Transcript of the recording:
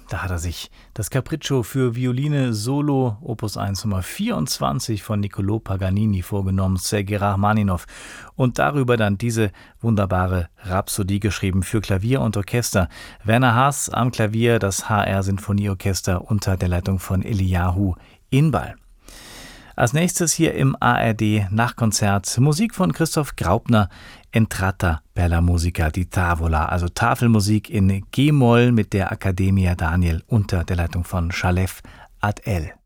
Da hat er sich das Capriccio für Violine Solo Opus 1 Nummer 24 von Niccolò Paganini vorgenommen, Sergei Rachmaninow, und darüber dann diese wunderbare Rhapsodie geschrieben für Klavier und Orchester. Werner Haas am Klavier, das HR Sinfonieorchester unter der Leitung von Eliyahu Inbal. Als nächstes hier im ARD Nachkonzert Musik von Christoph Graupner, Entrata per la musica di tavola, also Tafelmusik in G-Moll mit der Accademia Daniel unter der Leitung von Shalev Ad-El.